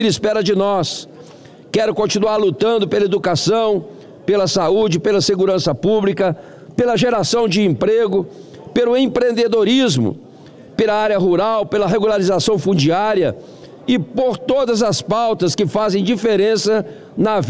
espera de nós. Quero continuar lutando pela educação, pela saúde, pela segurança pública, pela geração de emprego, pelo empreendedorismo, pela área rural, pela regularização fundiária e por todas as pautas que fazem diferença na vida